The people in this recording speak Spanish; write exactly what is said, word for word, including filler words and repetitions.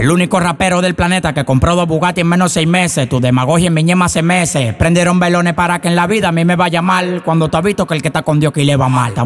El único rapero del planeta que compró dos Bugatti en menos de seis meses. Tu demagogia en mi ñema hace meses. Prendieron velones para que en la vida a mí me vaya mal. Cuando te has visto que el que está con Dios que le va mal.